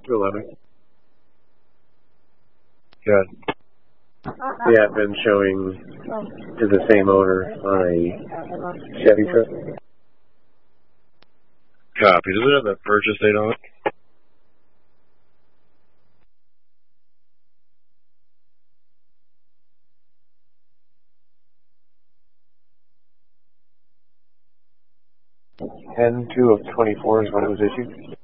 211. Good. Yeah, I've been showing to the same owner on a Chevy truck. Copy. Does it have that purchase date on it? Ten two of 24 is when it was issued.